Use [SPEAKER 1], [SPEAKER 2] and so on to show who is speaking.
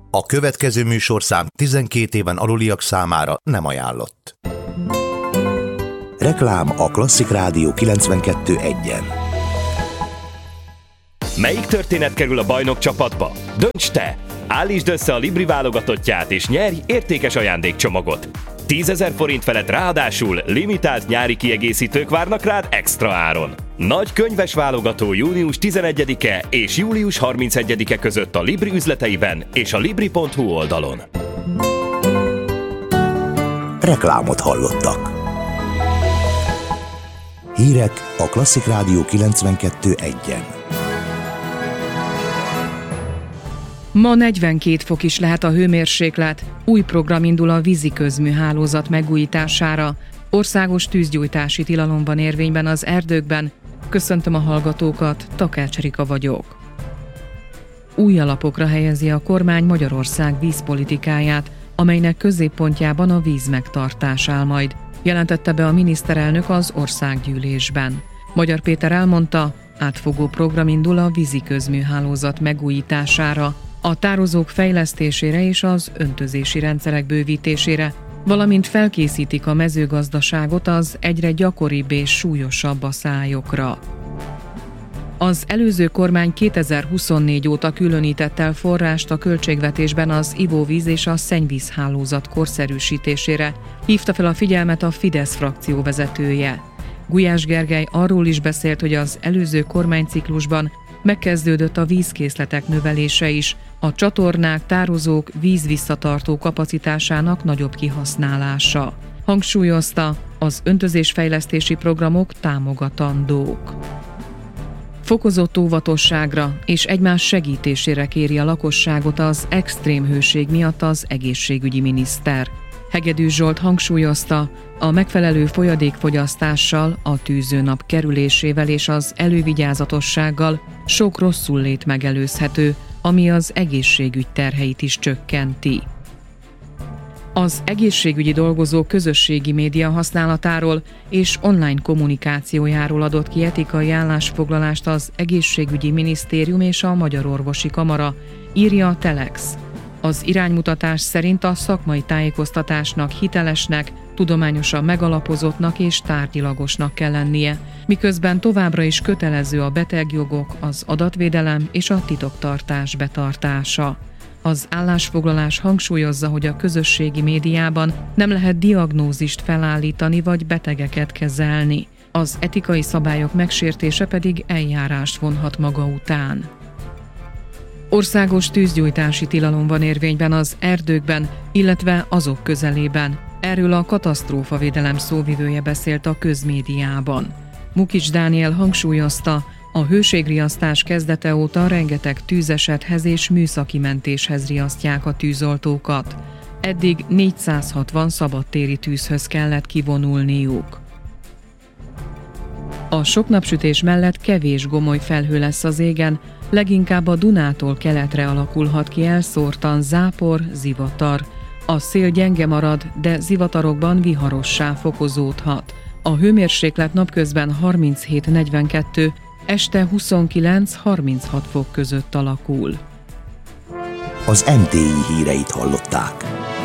[SPEAKER 1] A következő műsorszám 12 éven aluliak számára nem ajánlott. Reklám a Klasszik Rádió 92.1-en.
[SPEAKER 2] Melyik történet kerül a bajnok csapatba? Dönts te! Állítsd össze a Libri válogatottját és nyerj értékes ajándékcsomagot. 10 000 forint felett ráadásul limitált nyári kiegészítők várnak rád extra áron. Nagy könyves válogató június 11-e és július 31-e között a Libri üzleteiben és a libri.hu oldalon.
[SPEAKER 1] Reklámot hallottak. Hírek a Klasszik Rádió 92.1-en.
[SPEAKER 3] Ma 42 fok is lehet a hőmérséklet. Új program indul a vízi közműhálózat megújítására. Országos tűzgyújtási tilalom van érvényben az erdőkben. Köszöntöm a hallgatókat, Takács Rika vagyok. Új alapokra helyezi a kormány Magyarország vízpolitikáját, amelynek középpontjában a vízmegtartás áll majd, jelentette be a miniszterelnök az országgyűlésben. Magyar Péter elmondta, átfogó program indul a vízi közműhálózat megújítására, a tározók fejlesztésére és az öntözési rendszerek bővítésére, valamint felkészítik a mezőgazdaságot az egyre gyakoribb és súlyosabb aszályokra. Az előző kormány 2024 óta különített el forrást a költségvetésben az ivóvíz és a szennyvízhálózat korszerűsítésére, hívta fel a figyelmet a Fidesz frakció vezetője. Gulyás Gergely arról is beszélt, hogy az előző kormányciklusban megkezdődött a vízkészletek növelése is, a csatornák, tározók, vízvisszatartó kapacitásának nagyobb kihasználása. Hangsúlyozta, az öntözésfejlesztési programok támogatandók. Fokozott óvatosságra és egymás segítésére kéri a lakosságot az extrém hőség miatt az egészségügyi miniszter. Hegedűs Zsolt hangsúlyozta, a megfelelő folyadékfogyasztással, a tűzőnap kerülésével és az elővigyázatossággal sok rosszullét megelőzhető, ami az egészségügy terheit is csökkenti. Az egészségügyi dolgozók közösségi média használatáról és online kommunikációjáról adott ki etikai állásfoglalást az Egészségügyi Minisztérium és a Magyar Orvosi Kamara, írja a Telex. Az iránymutatás szerint a szakmai tájékoztatásnak hitelesnek, tudományosan megalapozottnak és tárgyilagosnak kell lennie, miközben továbbra is kötelező a betegjogok, az adatvédelem és a titoktartás betartása. Az állásfoglalás hangsúlyozza, hogy a közösségi médiában nem lehet diagnózist felállítani vagy betegeket kezelni. Az etikai szabályok megsértése pedig eljárást vonhat maga után. Országos tűzgyújtási tilalom van érvényben az erdőkben, illetve azok közelében. Erről a katasztrófavédelem szóvivője beszélt a közmédiában. Mukics Dániel hangsúlyozta, a hőségriasztás kezdete óta rengeteg tűzesethez és műszaki mentéshez riasztják a tűzoltókat. Eddig 460 szabadtéri tűzhöz kellett kivonulniuk. A sok napsütés mellett kevés gomoly felhő lesz az égen, leginkább a Dunától keletre alakulhat ki elszórtan zápor, zivatar. A szél gyenge marad, de zivatarokban viharossá fokozódhat. A hőmérséklet napközben 37-42, este 29-36 fok között alakul.
[SPEAKER 1] Az MTI híreit hallották.